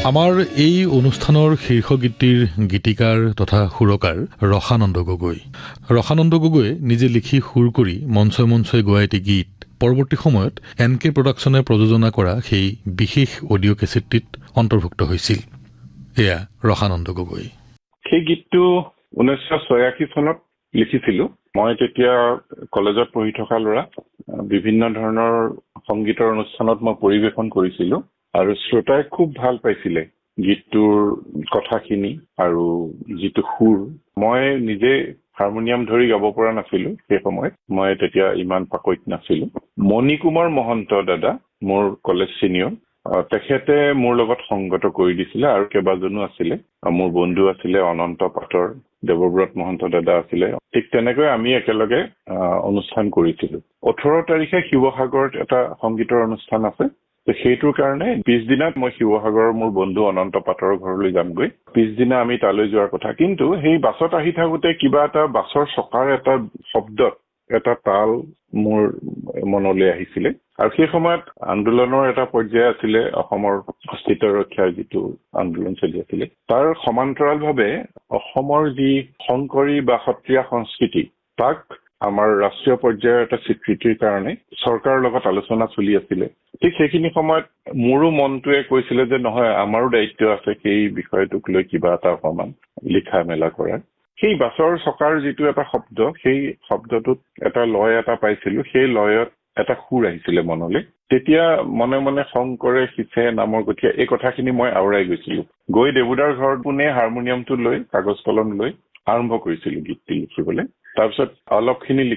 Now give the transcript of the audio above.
আমাৰ এই অনুষ্ঠানৰ শীৰ্ষ গীতিৰ গীতিকাৰ তথা সুৰকাৰ ৰসানন্দ গগৈ। ৰসানন্দ গগৈয়ে নিজে লিখি সুৰ কৰি মঞ্চই মঞ্চই গোৱা এটি গীত পৰৱৰ্তী সময়ত NK প্ৰডাকশ্যনে প্ৰযোজনা কৰা সেই বিশেষ অডিঅ' কেছেটটিত অন্তৰ্ভুক্ত হৈছিল। এয়া ৰসানন্দ গগৈ। সেই গীতটো 1986 চনত লিখিছিলো। মই তেতিয়া কলেজত পঢ়ি থকা ল'ৰা। বিভিন্ন ধৰণৰ সংগীতৰ অনুষ্ঠানত মই পৰিৱেশন কৰিছিলো আৰু শ্ৰোতাই খুব ভাল পাইছিলে গীতটোৰ কথাখিনি আৰু যিটো সুৰ। মই নিজে হাৰমনিয়াম ধৰি গাব পৰা নাছিলো সেই সময়ত। মই তেতিয়া ইমান পাকৈত নাছিলো। মণিকুমাৰ মহন্ত দাদা, মোৰ কলেজ চিনিয়ৰ, তেখেতে মোৰ লগত সংগত কৰি দিছিলে আৰু কেইবাজনো আছিলে। মোৰ বন্ধু আছিলে অনন্ত পাটৰ, দেৱব্ৰত মহন্ত দাদা আছিলে। ঠিক তেনেকৈ আমি একেলগে অনুষ্ঠান কৰিছিলো। 18 তাৰিখে শিৱসাগৰত এটা সংগীতৰ অনুষ্ঠান আছে। সেইটোৰ কাৰণে পিছদিনা মই শিৱসাগৰৰ মোৰ বন্ধু অনন্ত পাটৰ ঘৰলৈ যামগৈ। পিছদিনা আমি তালৈ যোৱাৰ কথা। কিন্তু সেই বাছত আহি থাকোতে কিবা এটা বাছৰ চকাৰ এটা শব্দত এটা তাল মোৰ মনলৈ আহিছিলে। আৰু সেই সময়ত আন্দোলনৰ এটা পৰ্যায় আছিলে, অসমৰ অস্তিত্ব ৰক্ষাৰ যিটো আন্দোলন চলি আছিলে। তাৰ সমান্তৰালভাৱে অসমৰ যি শংকৰী বা সত্ৰীয়া সংস্কৃতি, তাক আমাৰ ৰাষ্ট্ৰীয় পৰ্যায়ৰ এটা স্বীকৃতিৰ কাৰণে চৰকাৰৰ লগত আলোচনা চলি আছিলে। ঠিক সেইখিনি সময়ত মোৰো মনটোৱে কৈছিলে যে নহয়, আমাৰো দায়িত্ব আছে সেই বিষয়টোক লৈ কিবা এটা অকমান লিখা মেলা কৰাৰ। সেই বাছৰ চকাৰ যিটো এটা শব্দ, সেই শব্দটোত এটা লয় এটা পাইছিলো। সেই লয়ত এটা সুৰ আহিছিলে মনলৈ। তেতিয়া মনে মনে শংকৰে সিঁচে নামৰ গঠিয়া এই কথাখিনি মই আওৰাই গৈছিলো। গৈ দেৱদাৰ ঘৰত পোনে হাৰমনিয়ামটো লৈ কাগজ কলম লৈ আৰম্ভ কৰিছিলো গীতটি লিখিবলৈ। তাৰপিছত অলপখিনি